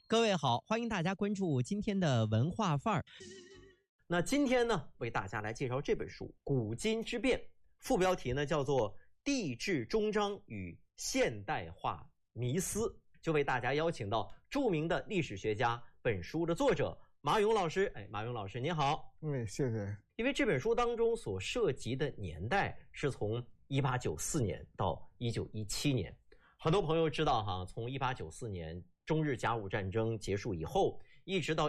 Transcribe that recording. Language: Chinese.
各位好，欢迎大家关注今天的文化范儿。那今天呢，为大家来介绍这本书《古今之变》，副标题呢叫做《帝制终章与现代化迷思》，就为大家邀请到著名的历史学家、本书的作者马勇老师。马勇老师您好。 谢谢。 因为这本书当中所涉及的年代是从1894年到1917年，很多朋友知道从1894年中日甲午战争结束以后，一直到